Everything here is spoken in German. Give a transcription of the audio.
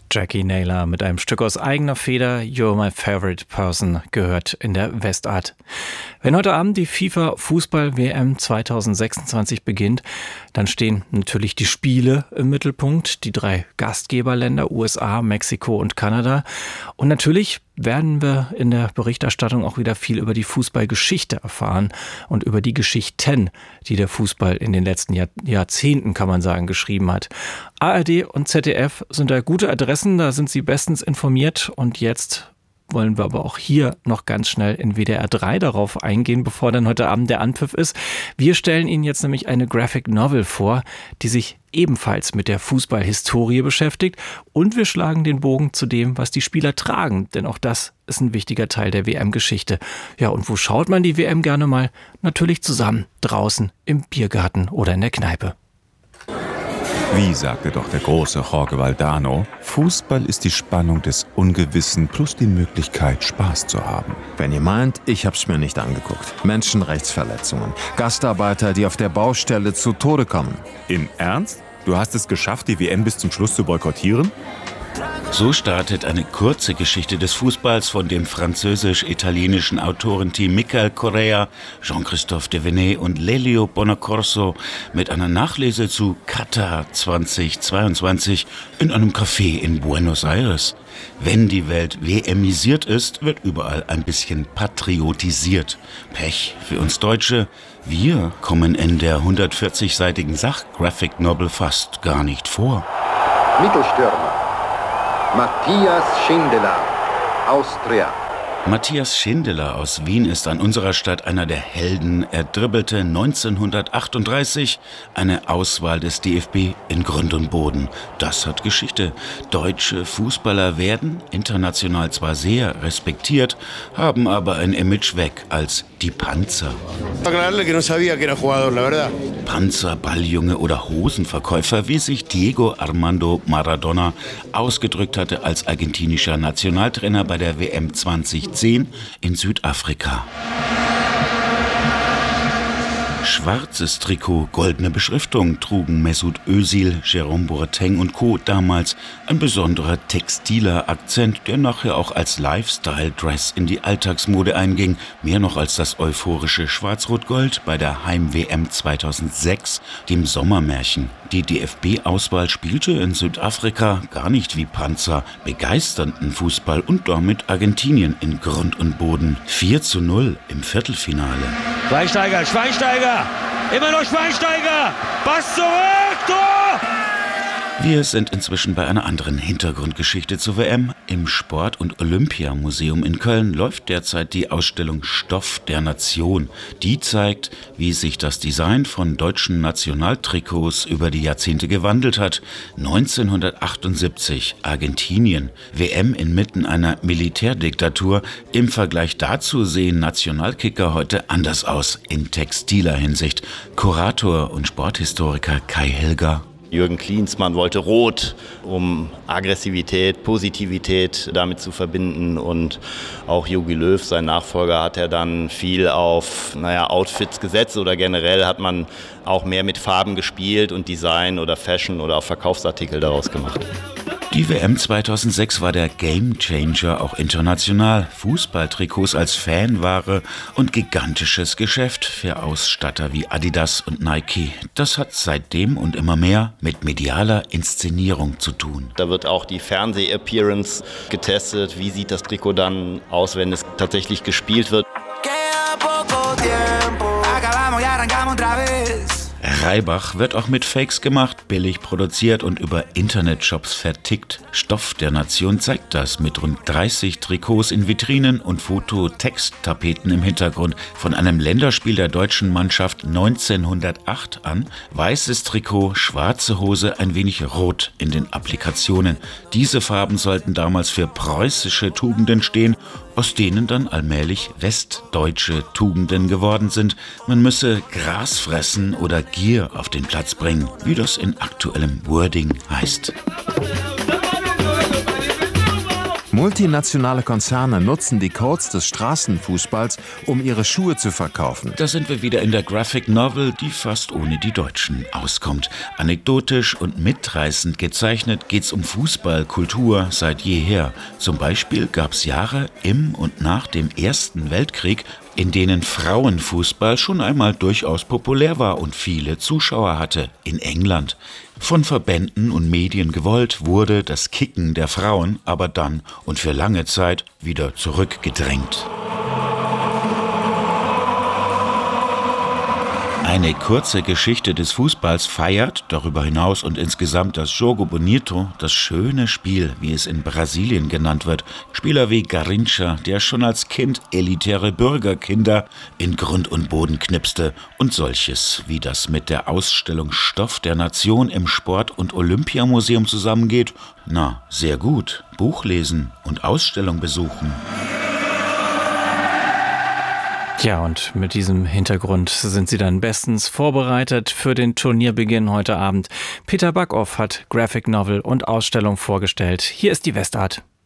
Jackie Naylor mit einem Stück aus eigener Feder, You're My Favorite Person, gehört in der Westart. Wenn heute Abend die FIFA-Fußball-WM 2026 beginnt, dann stehen natürlich die Spiele im Mittelpunkt, die 3 Gastgeberländer, USA, Mexiko und Kanada. Und natürlich werden wir in der Berichterstattung auch wieder viel über die Fußballgeschichte erfahren und über die Geschichten, die der Fußball in den letzten Jahrzehnten, kann man sagen, geschrieben hat. ARD und ZDF sind da gute Adressen, da sind sie bestens informiert, und jetzt wollen wir aber auch hier noch ganz schnell in WDR 3 darauf eingehen, bevor dann heute Abend der Anpfiff ist. Wir stellen Ihnen jetzt nämlich eine Graphic Novel vor, die sich ebenfalls mit der Fußballhistorie beschäftigt, und wir schlagen den Bogen zu dem, was die Spieler tragen, denn auch das ist ein wichtiger Teil der WM-Geschichte. Ja, und wo schaut man die WM gerne mal? Natürlich zusammen, draußen, im Biergarten oder in der Kneipe. Wie sagte doch der große Jorge Valdano, Fußball ist die Spannung des Ungewissen plus die Möglichkeit, Spaß zu haben. Wenn ihr meint, ich hab's mir nicht angeguckt. Menschenrechtsverletzungen, Gastarbeiter, die auf der Baustelle zu Tode kommen. Im Ernst? Du hast es geschafft, die WM bis zum Schluss zu boykottieren? So startet eine kurze Geschichte des Fußballs von dem französisch-italienischen Autorenteam Michael Correa, Jean-Christophe Devenet und Lelio Bonaccorso mit einer Nachlese zu Katar 2022 in einem Café in Buenos Aires. Wenn die Welt WMisiert ist, wird überall ein bisschen patriotisiert. Pech für uns Deutsche. Wir kommen in der 140-seitigen Sach-Graphic Novel fast gar nicht vor. Mittelstürmer Matthias Schindler, Austria. Matthias Schindler aus Wien ist an unserer Stadt einer der Helden. Er dribbelte 1938 eine Auswahl des DFB in Grund und Boden. Das hat Geschichte. Deutsche Fußballer werden international zwar sehr respektiert, haben aber ein Image weg als die Panzer. Panzer, Balljunge oder Hosenverkäufer, wie sich Diego Armando Maradona ausgedrückt hatte als argentinischer Nationaltrainer bei der WM 2010 in Südafrika. Schwarzes Trikot, goldene Beschriftung trugen Mesut Özil, Jérôme Boateng und Co. damals. Ein besonderer textiler Akzent, der nachher auch als Lifestyle-Dress in die Alltagsmode einging. Mehr noch als das euphorische Schwarz-Rot-Gold bei der Heim-WM 2006, dem Sommermärchen. Die DFB-Auswahl spielte in Südafrika gar nicht wie Panzer, begeisternden Fußball und damit Argentinien in Grund und Boden. 4:0 im Viertelfinale. Schweinsteiger, immer noch Schweinsteiger, Pass zurück, Tor! Wir sind inzwischen bei einer anderen Hintergrundgeschichte zur WM. Im Sport- und Olympiamuseum in Köln läuft derzeit die Ausstellung Stoff der Nation. Die zeigt, wie sich das Design von deutschen Nationaltrikots über die Jahrzehnte gewandelt hat. 1978 Argentinien, WM inmitten einer Militärdiktatur. Im Vergleich dazu sehen Nationalkicker heute anders aus in textiler Hinsicht. Kurator und Sporthistoriker Kai Helger. Jürgen Klinsmann wollte Rot, um Aggressivität, Positivität damit zu verbinden, und auch Jogi Löw, sein Nachfolger, hat er dann viel auf Outfits gesetzt, oder generell hat man auch mehr mit Farben gespielt und Design oder Fashion oder auch Verkaufsartikel daraus gemacht. Die WM 2006 war der Gamechanger auch international. Fußballtrikots als Fanware und gigantisches Geschäft für Ausstatter wie Adidas und Nike. Das hat seitdem und immer mehr mit medialer Inszenierung zu tun. Da wird auch die Fernseh-Appearance getestet. Wie sieht das Trikot dann aus, wenn es tatsächlich gespielt wird? Reibach wird auch mit Fakes gemacht, billig produziert und über Internetshops vertickt. Stoff der Nation zeigt das mit rund 30 Trikots in Vitrinen und Foto-Text-Tapeten im Hintergrund. Von einem Länderspiel der deutschen Mannschaft 1908 an. Weißes Trikot, schwarze Hose, ein wenig rot in den Applikationen. Diese Farben sollten damals für preußische Tugenden stehen, aus denen dann allmählich westdeutsche Tugenden geworden sind. Man müsse Gras fressen oder Gier auf den Platz bringen, wie das in aktuellem Wording heißt. Multinationale Konzerne nutzen die Codes des Straßenfußballs, um ihre Schuhe zu verkaufen. Da sind wir wieder in der Graphic Novel, die fast ohne die Deutschen auskommt. Anekdotisch und mitreißend gezeichnet geht's um Fußballkultur seit jeher. Zum Beispiel gab's Jahre im und nach dem Ersten Weltkrieg, in denen Frauenfußball schon einmal durchaus populär war und viele Zuschauer hatte, in England. Von Verbänden und Medien gewollt wurde das Kicken der Frauen aber dann und für lange Zeit wieder zurückgedrängt. Eine kurze Geschichte des Fußballs feiert darüber hinaus und insgesamt das Jogo Bonito, das schöne Spiel, wie es in Brasilien genannt wird. Spieler wie Garrincha, der schon als Kind elitäre Bürgerkinder in Grund und Boden knipste und solches, wie das mit der Ausstellung Stoff der Nation im Sport- und Olympiamuseum zusammengeht. Na, sehr gut. Buch lesen und Ausstellung besuchen. Ja, und mit diesem Hintergrund sind Sie dann bestens vorbereitet für den Turnierbeginn heute Abend. Peter Backhoff hat Graphic Novel und Ausstellung vorgestellt. Hier ist die Westart.